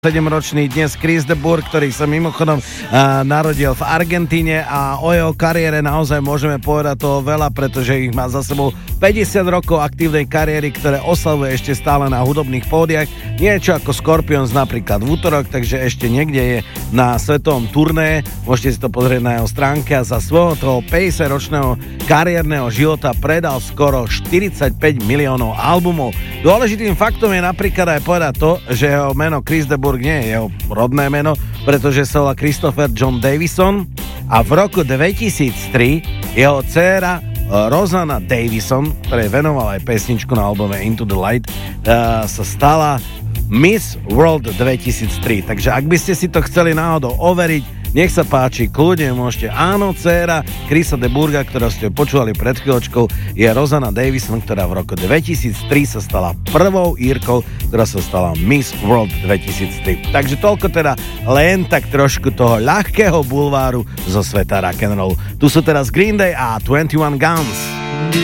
7-ročný dnes Chris de Burgh, ktorý sa mimochodom narodil v Argentíne a o jeho kariére naozaj môžeme povedať toho veľa, pretože ich má za sebou 50 rokov aktívnej kariéry, ktoré oslavuje ešte stále na hudobných pódiach. Niečo ako Scorpions napríklad v útorok, takže ešte niekde je na svetovom turné. Môžete si to pozrieť na jeho stránke a za svojho toho 50-ročného kariérneho života predal skoro 45 miliónov albumov. Dôležitým faktom je napríklad aj povedať to, že jeho meno Chris de Burgh nie je jeho rodné meno, pretože sa volá Christopher John Davison a v roku 2003 jeho dcéra Rosanna Davison, ktorej venoval aj pesničku na albume Into the Light, sa stala Miss World 2003. Takže ak by ste si to chceli náhodou overiť, nech sa páči, kľudne môžete. Áno, dcéra Chrisa de Burgha, ktorá ste počúvali pred chvíľočkou, je Rosanna Davison, ktorá v roku 2003 sa stala prvou Írkou, ktorá sa stala Miss World 2003. Takže toľko teda len tak trošku toho ľahkého bulváru zo sveta rock'n'roll. Tu sú teraz Green Day a 21 Guns.